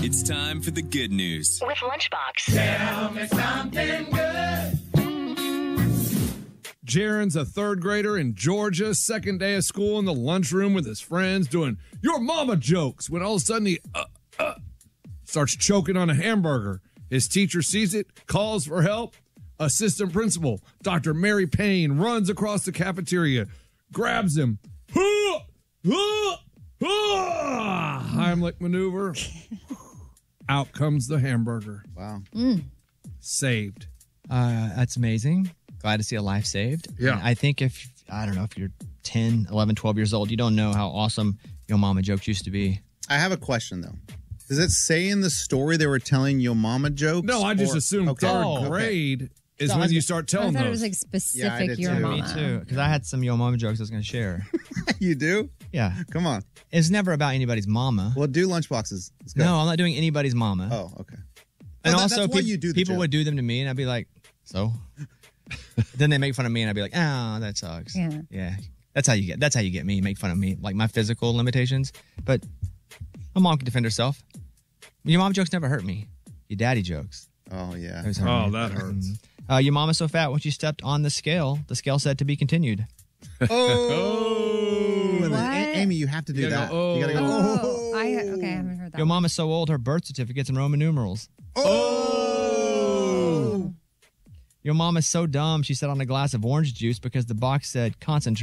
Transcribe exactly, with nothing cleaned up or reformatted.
It's time for the good news with Lunchbox. Tell me something good. Jaron's a third grader in Georgia, second day of school in the lunchroom with his friends doing your mama jokes when all of a sudden he uh, uh, starts choking on a hamburger. His teacher sees it, calls for help. Assistant principal, Doctor Mary Payne, runs across the cafeteria, grabs him. Huh, huh, huh. Heimlich maneuver. Out comes the hamburger. Wow. Mm. Saved. Uh, that's amazing. Glad to see a life saved. Yeah. And I think if, I don't know, if you're ten, eleven, twelve years old, you don't know how awesome Yo Mama jokes used to be. I have a question, though. Does it say in the story they were telling Yo Mama jokes? No, I just or- assumed okay. third Oh, grade okay. is So when I- you start I telling thought those. it was like Yeah, I specific did your too. mama. Me too. Because I had some Yo Mama jokes I was going to share. You do? Yeah. Come on. It's never about anybody's mama. Well, do lunchboxes. Let's go. No, I'm not doing anybody's mama. Oh, okay. And Well, that- also, that's why peop- you do the people joke. would do them to me, and I'd be like, so? Then they make fun of me, and I'd be like, oh, that sucks. Yeah. Yeah. That's how you get. That's how you get me. Make fun of me, like my physical limitations. But my mom can defend herself. Your mom jokes never hurt me. Your daddy jokes. Oh, yeah. Those hurt Oh, me. that hurts. Uh, your mama's so fat when she stepped on the scale, the scale said to be continued. Oh. And then, What? A- Amy, you have to do You gotta that. go, You gotta go. Oh, Oh. I okay. I haven't heard that. Your one. mama's so old, her birth certificate's in Roman numerals. Oh. Your mom is so dumb, she said on a glass of orange juice because the box said concentrate.